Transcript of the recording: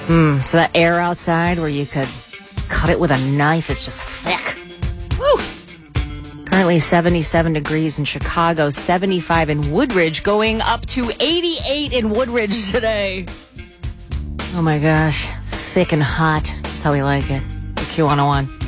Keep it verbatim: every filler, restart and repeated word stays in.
Mm, so that air outside where you could cut it with a knife is just thick. Woo! Currently seventy-seven degrees in Chicago, seventy-five in Woodridge, going up to eighty-eight in Woodridge today. Oh my gosh, thick and hot. That's how we like it. Q one oh one.